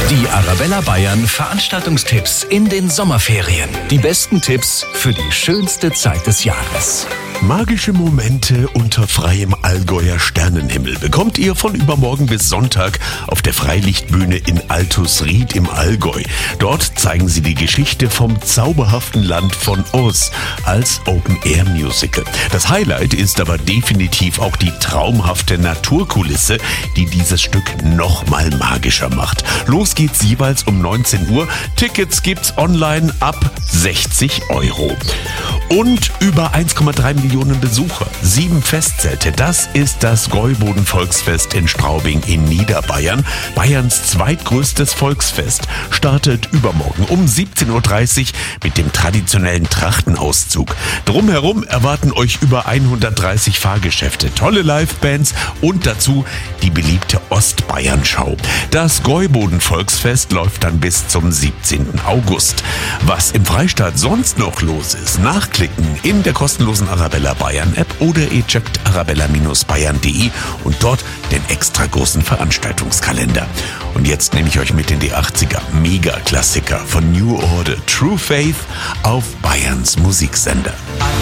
Die Arabella Bayern Veranstaltungstipps in den Sommerferien. Die besten Tipps für die schönste Zeit des Jahres. Magische Momente unter freiem Allgäuer Sternenhimmel bekommt ihr von übermorgen bis Sonntag auf der Freilichtbühne in Altusried im Allgäu. Dort zeigen sie die Geschichte vom zauberhaften Land von Oz als Open-Air-Musical. Das Highlight ist aber definitiv auch die traumhafte Naturkulisse, die dieses Stück nochmal magischer macht. Los geht's jeweils um 19 Uhr. Tickets gibt's online ab 60 €. Und über 1,3 Millionen Besucher, 7 Festzelte. Das ist das Gäuboden Volksfest in Straubing in Niederbayern. Bayerns zweitgrößtes Volksfest startet übermorgen um 17:30 Uhr mit dem traditionellen Trachtenauszug. Drumherum erwarten euch über 130 Fahrgeschäfte, tolle Livebands und dazu die beliebte Ostbayern-Schau. Das Gäuboden Volksfest läuft dann bis zum 17. August. Was im Freistaat sonst noch los ist, nachklicken in der kostenlosen Arabella Bayern App oder ihr checkt arabella-bayern.de und dort den extra großen Veranstaltungskalender. Und jetzt nehme ich euch mit in die 80er. Mega-Klassiker von New Order, True Faith auf Bayerns Musiksender.